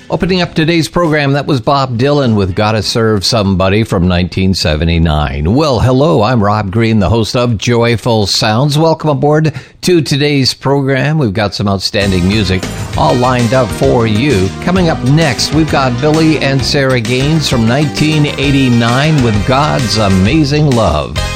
Opening up today's program, that was Bob Dylan with Gotta Serve Somebody from 1979. Well, hello, I'm Rob Green, the host of Joyful Sounds. Welcome aboard to today's program. We've got some outstanding music all lined up for you. Coming up next, we've got Billy and Sarah Gaines from 1989 with God's Amazing Love.